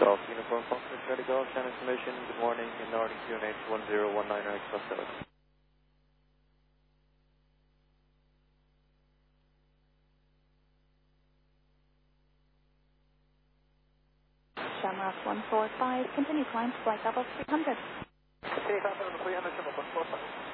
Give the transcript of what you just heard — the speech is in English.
Golf Uniform Foxtrot Charlie Golf, channel information, good morning, in Northern QNH 1019 X Costello. Shamrock 145, continue climb to flight level 300. Okay, 300, 145.